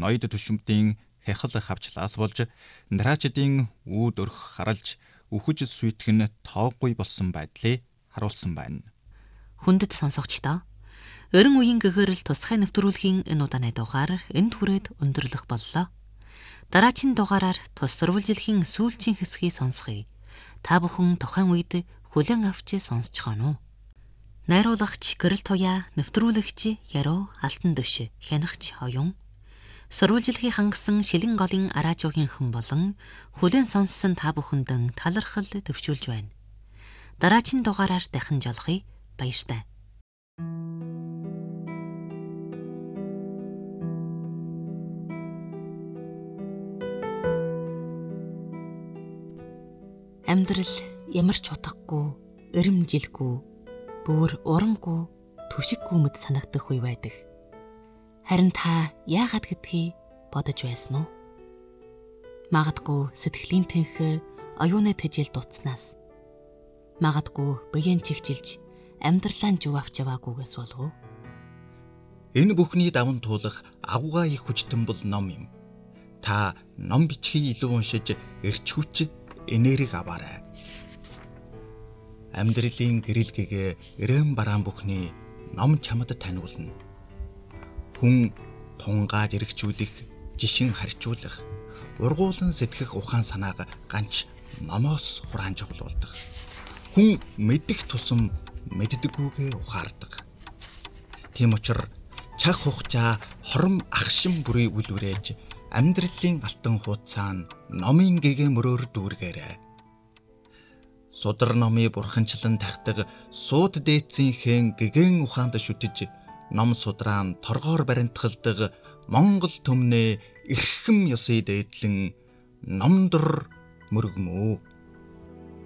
ноёд төшөмтийн хяхал хавчлаас болж нараачдын үүд өрх харалж үхэж сүйтгэх нь тооггүй болсон байдлыг харуулсан байна. Хүндэт сонсогчдоо өрн үеийн гэгэрэл тусгай нэвтрүүлгийн энэ удааны дугаар энд хүрээд өндөрлөх боллоо. Дараагийн дугаараар тус сурвалжилхийн сүүлчийн хэсгийг сонсгоё. Та бүхэн тухайн үед хүлээн авч сонсож гонов уу? Найруулагч Гэрэл Туяа, нэвтрүүлэгч Яруу Алтан дөш, хянагч Оюн. Сурвалжилхий хангасан Шилэн голын араажуугийн хэн болон хүлээн сонссон та бүхэндэн талархал төвшүүлж байна. Дараагийн дугаараар дахин жолохъё. Баяртай. Амьдрал ямар ч утгагүй, эрэмжилгүй, бүр урамгүй, түшиггүй мэд санагдах үе байдаг. Харин та яагаад гэдгийг бодож байсан уу? Магадгүй сэтгэлийн тэнхээ оюуны тэжээл дутснаас. Магадгүй биеийн чигчилж амьдралаа жив авч яваагүйгээс болов уу? Энэ бүхний даван туулах авгаа их хүчтэн бол ном юм. Та ном бичгийг илүү уншиж эрч хүч энерги аваарай. Амьдралын гэрэл гэгээ эрэм бараан бүхний ном чамд таниулна. Хүн тунгааж эргчүүлэх, жишин харьцуулах, ургуулan сэтгэх ухаан санааг ганц номоос хураанж авуулдаг. Хүн мэдэх тусам мэддэггүйгээ ухаардаг. Тийм учраас чах хугацаа хором ахшин бүрий үлврээж амьдралын алтан хуудасаа номын гэгээ мөрөөр дүүргээрэй. Судар номыг бурханчлан тахдаг сууд дээдсийн хэн гэгэн ухаанд шүтэж ном судраан торгоор баримтгалдаг Монгол төмнөө эрхэм ёсыг дээдлэн номдор мөргмөө.